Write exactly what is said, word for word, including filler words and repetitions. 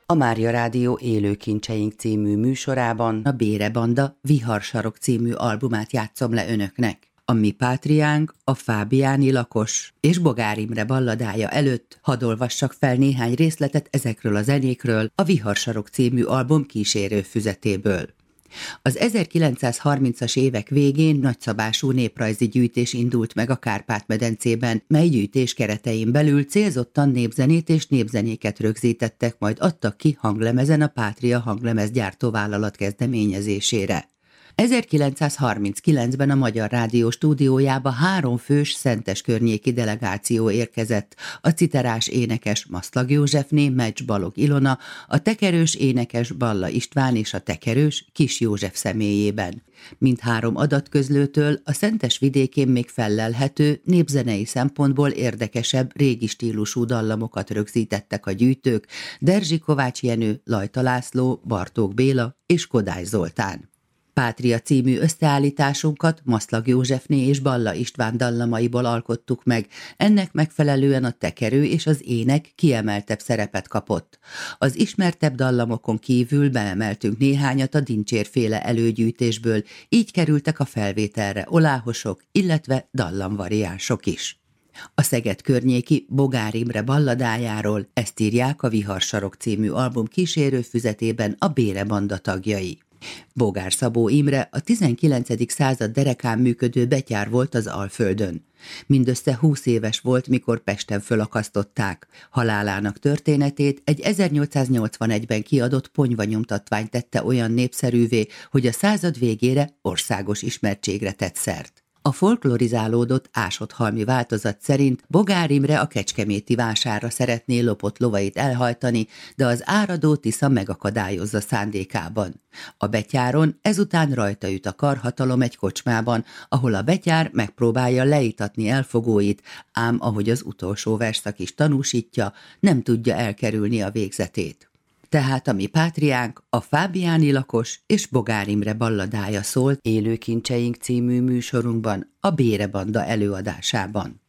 A Mária Rádió Élő Kincseink című műsorában a Bére Banda Viharsarok című albumát játszom le önöknek. A mi pátriánk, a fábiáni lakos és Bogár Imre balladája előtt hadd olvassak fel néhány részletet ezekről a zenékről a Viharsarok című album kísérő füzetéből. Az ezerkilencszázharmincas évek végén nagyszabású néprajzi gyűjtés indult meg a Kárpát-medencében, mely gyűjtés keretein belül célzottan népzenét és népzenéket rögzítettek, majd adtak ki hanglemezen a Pátria hanglemezgyártó vállalat kezdeményezésére. ezerkilencszázharminckilencben a Magyar Rádió stúdiójába három fős szentes környéki delegáció érkezett, a citerás énekes Maszlag Józsefné, Mecs Balog Ilona, a tekerős énekes Balla István és a tekerős Kis József személyében. Mindhárom adatközlőtől a Szentes vidékén még fellelhető, népzenei szempontból érdekesebb, régi stílusú dallamokat rögzítettek a gyűjtők, Derzsi Kovács Jenő, Lajta László, Bartók Béla és Kodály Zoltán. Pátria című összeállításunkat Maszlag Józsefné és Balla István dallamaiból alkottuk meg, ennek megfelelően a tekerő és az ének kiemeltebb szerepet kapott. Az ismertebb dallamokon kívül beemeltünk néhányat a Dincsérféle előgyűjtésből, így kerültek a felvételre oláhosok, illetve dallamvariánsok is. A Szeged környéki Bogár Imre balladájáról ezt írják a Viharsarok című album kísérő füzetében a Bére Banda tagjai. Bogár Szabó Imre a tizenkilencedik század derekán működő betyár volt az Alföldön. Mindössze húsz éves volt, mikor Pesten fölakasztották. Halálának történetét egy ezernyolcszáznyolcvanegyben kiadott ponyvanyomtatvány tette olyan népszerűvé, hogy a század végére országos ismertségre tett szert. A folklorizálódott ásott-halmi változat szerint Bogár Imre a kecskeméti vásárra szeretné lopott lovait elhajtani, de az áradó Tisza megakadályozza szándékában. A betyáron ezután rajta üt a karhatalom egy kocsmában, ahol a betyár megpróbálja leítatni elfogóit, ám ahogy az utolsó verszak is tanúsítja, nem tudja elkerülni a végzetét. Tehát a mi pátriánk, a fábiáni lakos és Bogár Imre balladája szólt Élő Kincseink című műsorunkban, a Bére Banda előadásában.